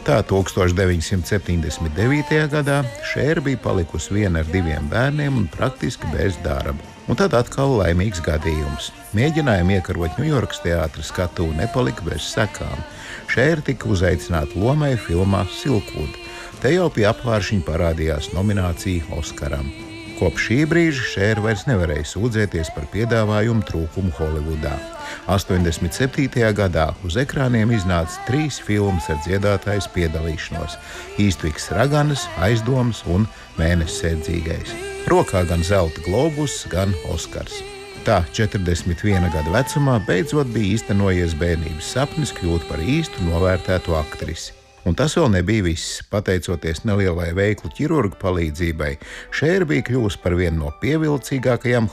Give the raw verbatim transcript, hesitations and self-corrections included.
Tā tūkstoš deviņsimt septiņdesmit devītajā gadā Šēra bija palikusi viena ar diviem bērniem un praktiski bez darba. Un tad atkal laimīgs gadījums. Mēģinājumi iekarot Ņujorkas teātra skatuvi nepalika bez sekām. Šēra tika uzaicināta lomai filmā Silkvuda. Te jau pie apvāršiņa parādījās nominācija Oskaram. Kopš šī brīža Šēra vairs nevarēja sūdzēties par piedāvājumu trūkumu Holivudā. astoņdesmit septītajā gadā uz ekrāniem iznāca trīs filmas ar dziedātājas piedalīšanos – Īstviks Raganas, Aizdomas un Mēnesis sēdzīgais. Rokā gan zelta globus, gan Oskars. Tā četrdesmit viena gada vecumā beidzot bija īstenojies bērnības sapnis kļūt par īstu novērtētu aktrisi. Un tas vēl nebija viss. Pateicoties nelielai veiklu ķirurgu palīdzībai, Šēra bija kļuvusi par vienu no pievilcīgākajām